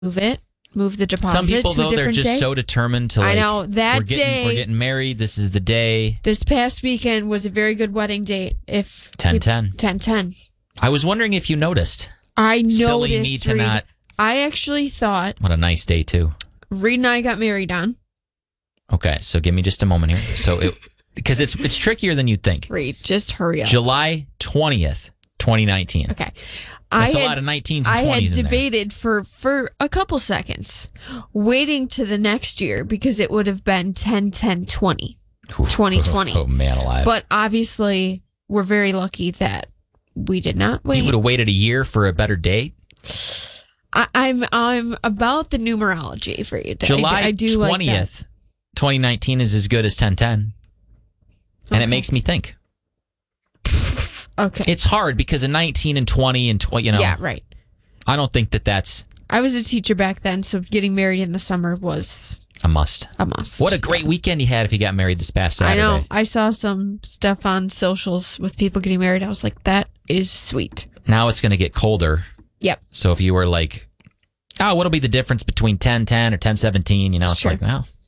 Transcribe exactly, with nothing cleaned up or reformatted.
move it, move the deposit. Some people, to a though, they're different just day. so determined to, like, I know, that we're getting, day- we're getting married. This is the day. This past weekend was a very good wedding date. If ten ten. ten ten. I was wondering if you noticed. I noticed. Silly me to Reed. not. I actually thought What a nice day, too. Reed and I got married on. Okay, so give me just a moment here. So it because it's it's trickier than you'd think. Reed, just hurry up. July twentieth, twenty nineteen. Okay. That's I a had, lot of nineteens and I had twenties in there. debated for, for a couple seconds, waiting to the next year because it would have been ten ten twenty. twenty twenty. Oh, man alive. But obviously, we're very lucky that we did not wait. You would have waited a year for a better date? I, I'm I'm about the numerology for you. July I, I do twentieth, twenty nineteen is as good as ten ten. And Okay. it makes me think. like that. Okay. It's hard because a nineteen and twenty and twenty, you know. Yeah, right. I don't think that that's I was a teacher back then, so getting married in the summer was a must. a must. What a great weekend you had if you got married this past I Saturday. know. I saw some stuff on socials with people getting married. I was like, that is sweet. Now it's going to get colder. Yep. So if you were like, oh, what'll be the difference between ten ten or ten seventeen? You know, it's Sure. like, well,